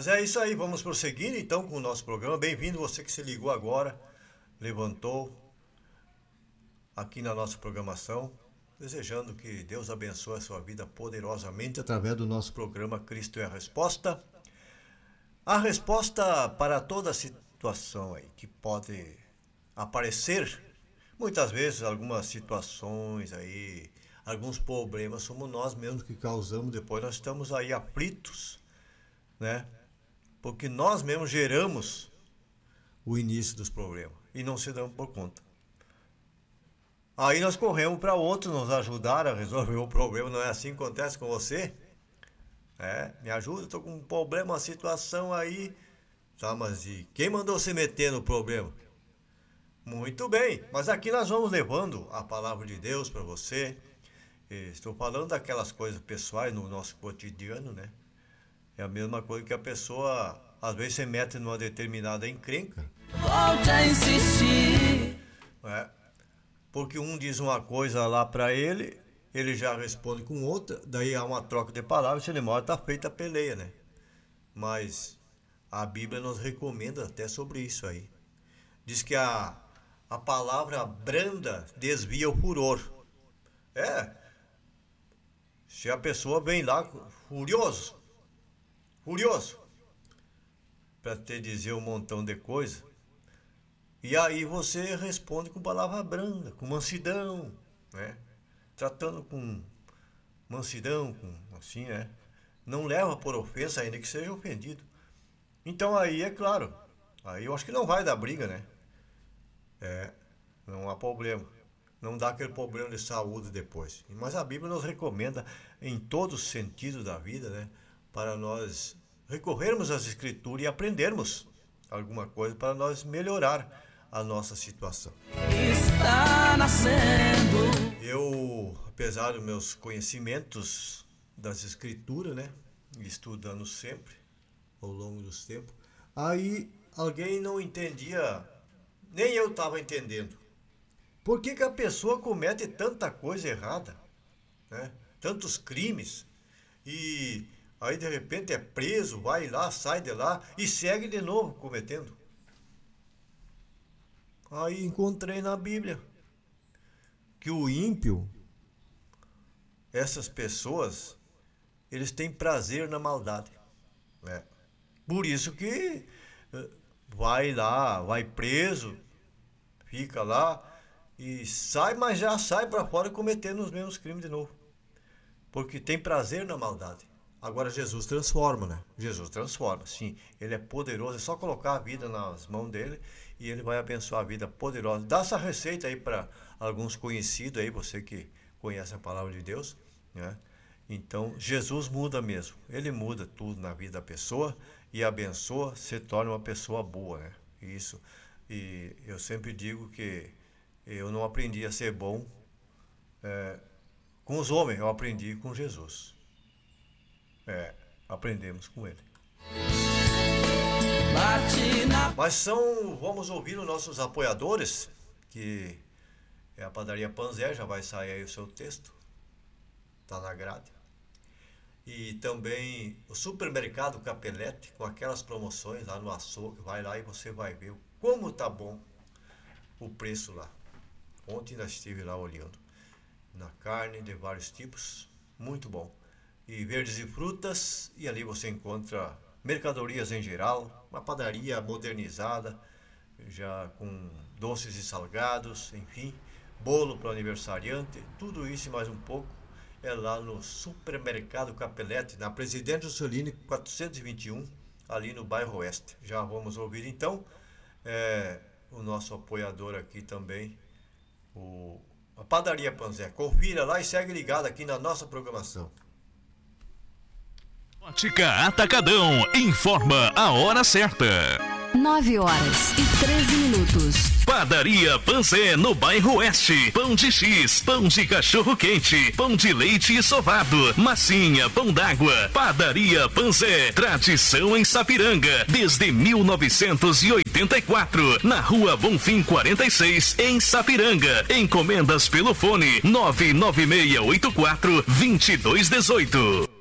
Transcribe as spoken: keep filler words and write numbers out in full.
Mas é isso aí, vamos prosseguir então com o nosso programa. Bem-vindo você que se ligou agora, levantou aqui na nossa programação, desejando que Deus abençoe a sua vida poderosamente através do nosso programa Cristo é a Resposta. A resposta para toda situação aí que pode aparecer, muitas vezes algumas situações aí, alguns problemas, somos nós mesmos que causamos, depois nós estamos aí aflitos, né? Porque nós mesmos geramos o início dos problemas e não se damos por conta. Aí nós corremos para outros nos ajudar a resolver o problema. Não é assim que acontece com você? É, me ajuda, estou com um problema, uma situação aí. Tá, mas e quem mandou você meter no problema? Muito bem, mas aqui nós vamos levando a palavra de Deus para você. Estou falando daquelas coisas pessoais no nosso cotidiano, né? É a mesma coisa que a pessoa, às vezes, se mete numa determinada encrenca. Volte a insistir. É, porque um diz uma coisa lá para ele, ele já responde com outra, daí há uma troca de palavras, se demora, está feita a peleia, né? Mas a Bíblia nos recomenda até sobre isso aí. Diz que a, a palavra branda desvia o furor. É, se a pessoa vem lá furioso, furioso, para te dizer um montão de coisa, e aí você responde com palavra branda, com mansidão, né? Tratando com mansidão, com assim, né? Não leva por ofensa, ainda que seja ofendido. Então aí é claro, aí eu acho que não vai dar briga, né? É, não há problema. Não dá aquele problema de saúde depois. Mas a Bíblia nos recomenda em todo sentido da vida, né? Para nós recorrermos às Escrituras e aprendermos alguma coisa para nós melhorar a nossa situação. Está nascendo. Eu, apesar dos meus conhecimentos das Escrituras, né? Estudando sempre, ao longo dos tempos, aí alguém não entendia, nem eu estava entendendo. Por que que a pessoa comete tanta coisa errada, né? Tantos crimes, e aí de repente é preso, vai lá, sai de lá e segue de novo cometendo. Aí encontrei na Bíblia que o ímpio, essas pessoas, eles têm prazer na maldade, né? Por isso que vai lá, vai preso, fica lá e sai, mas já sai para fora cometendo os mesmos crimes de novo. Porque tem prazer na maldade. Agora Jesus transforma, né? Jesus transforma, sim. Ele é poderoso, é só colocar a vida nas mãos dele e ele vai abençoar a vida poderosa. Dá essa receita aí para alguns conhecidos aí, você que conhece a palavra de Deus, né? Então, Jesus muda mesmo. Ele muda tudo na vida da pessoa e abençoa, se torna uma pessoa boa, né? Isso. E eu sempre digo que eu não aprendi a ser bom é, com os homens, eu aprendi com Jesus. É, aprendemos com ele. Mas são, vamos ouvir os nossos apoiadores, que é a Padaria Panzé, já vai sair aí o seu texto, tá na grade. E também o Supermercado Capelete, com aquelas promoções lá no açougue, vai lá e você vai ver como tá bom o preço lá. Ontem ainda estive lá olhando, na carne de vários tipos, muito bom. E verdes e frutas, e ali você encontra mercadorias em geral, uma padaria modernizada, já com doces e salgados, enfim, bolo para o aniversariante, tudo isso e mais um pouco é lá no Supermercado Capelete, na Presidente Juscelino quatrocentos e vinte e um, ali no bairro Oeste. Já vamos ouvir então é, o nosso apoiador aqui também, o, a Padaria Panzé. Confira lá e segue ligado aqui na nossa programação. Ótica Atacadão informa a hora certa. nove horas e treze minutos. Padaria Panzé, no bairro Oeste. Pão de X, pão de cachorro quente, pão de leite e sovado, massinha, pão d'água. Padaria Panzé, tradição em Sapiranga, desde mil novecentos e oitenta e quatro. Na rua Bonfim quarenta e seis, em Sapiranga. Encomendas pelo fone nove nove seis oito quatro dois dois um oito.